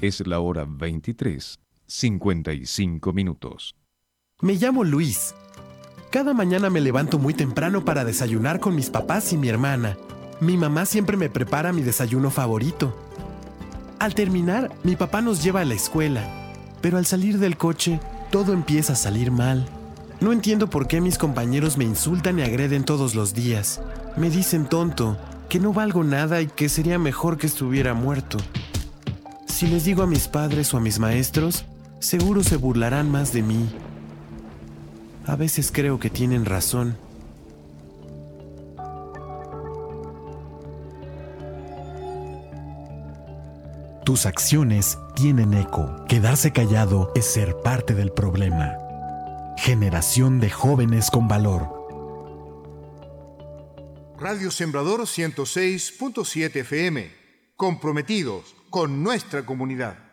Es la hora 23:55. Me llamo Luis. Cada mañana me levanto muy temprano para desayunar con mis papás y mi hermana. Mi mamá siempre me prepara mi desayuno favorito. Al terminar, mi papá nos lleva a la escuela, pero al salir del coche, todo empieza a salir mal. No entiendo por qué mis compañeros me insultan y agreden todos los días. Me dicen tonto, que no valgo nada y que sería mejor que estuviera muerto. Si les digo a mis padres o a mis maestros, seguro se burlarán más de mí. A veces creo que tienen razón. Tus acciones tienen eco. Quedarse callado es ser parte del problema. Generación de jóvenes con valor. Radio Sembrador 106.7 FM. Comprometidos con nuestra comunidad.